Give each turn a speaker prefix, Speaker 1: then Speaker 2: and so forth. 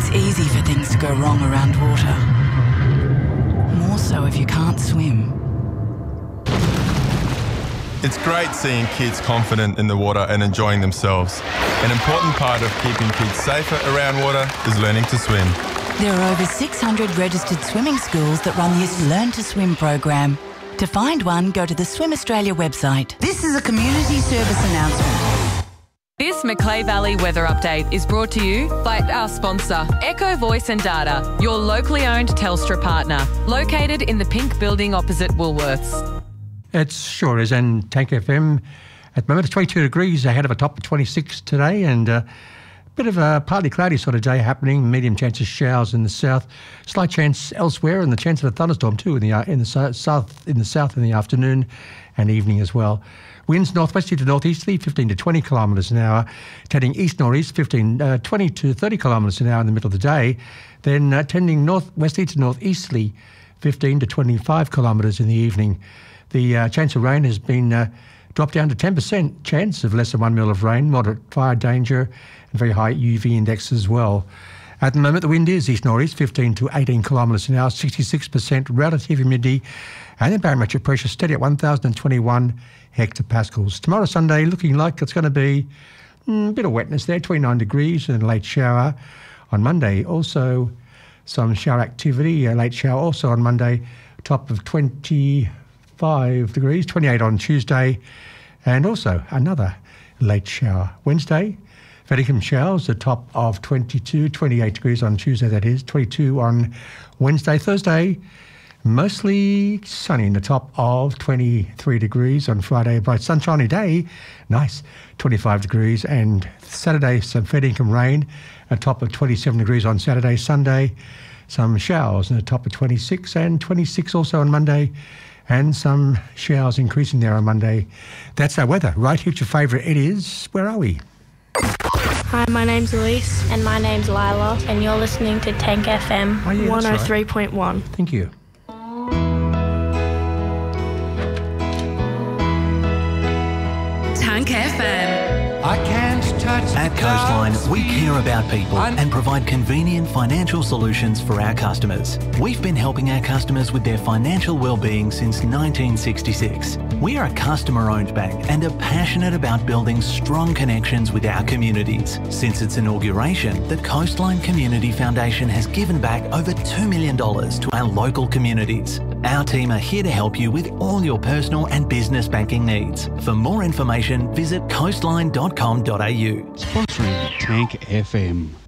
Speaker 1: It's easy for things to go wrong around water. More so if you can't swim.
Speaker 2: It's great seeing kids confident in the water and enjoying themselves. An important part of keeping kids safer around water is learning to swim.
Speaker 1: There are over 600 registered swimming schools that run this Learn to Swim program. To find one, go to the Swim Australia website. This is a community service announcement.
Speaker 3: This Macleay Valley weather update is brought to you by our sponsor, Echo Voice and Data, your locally owned Telstra partner, located in the pink building opposite Woolworths.
Speaker 4: It sure is, and Tank FM at the moment it's 22 degrees ahead of a top of 26 today, and a bit of a partly cloudy sort of day happening. Medium chance of showers in the south, slight chance elsewhere, and the chance of a thunderstorm too in the south in the afternoon and evening as well. Winds northwesterly to northeasterly, 15 to 20 kilometres an hour. Tending east-northeast, 20 to 30 kilometres an hour in the middle of the day. Then tending northwesterly to northeasterly, 15 to 25 kilometres in the evening. The chance of rain has been dropped down to 10% chance of less than 1 mil of rain, moderate fire danger and very high UV index as well. At the moment, the wind is east-northeast, 15 to 18 kilometres an hour, 66% relative humidity, and the barometric pressure steady at 1,021 hectopascals. Tomorrow, Sunday, looking like it's going to be a bit of wetness there, 29 degrees and a late shower. On Monday, also some shower activity, a late shower also on Monday, top of 25 degrees, 28 on Tuesday, and also another late shower. Wednesday, Veddicombe showers, the top of 22, 28 degrees on Tuesday, that is, 22 on Wednesday. Thursday, mostly sunny in the top of 23 degrees on Friday. Bright sunshiny day, nice, 25 degrees. And Saturday, some Veddicombe rain, a top of 27 degrees on Saturday. Sunday, some showers and a top of 26, and 26 also on Monday. And some showers increasing there on Monday. That's our weather. Right, here's your favourite. It is, where are we?
Speaker 5: Hi, my name's Elise.
Speaker 6: And my name's Lila. And you're listening to Tank FM
Speaker 5: 103.1.
Speaker 4: Thank you.
Speaker 7: Tank FM.
Speaker 8: I can't touch
Speaker 9: At Coastline, we care about people and provide convenient financial solutions for our customers. We've been helping our customers with their financial well-being since 1966. We are a customer-owned bank and are passionate about building strong connections with our communities. Since its inauguration, the Coastline Community Foundation has given back over $2 million to our local communities. Our team are here to help you with all your personal and business banking needs. For more information, visit coastline.com.au.
Speaker 8: Sponsoring Tank FM.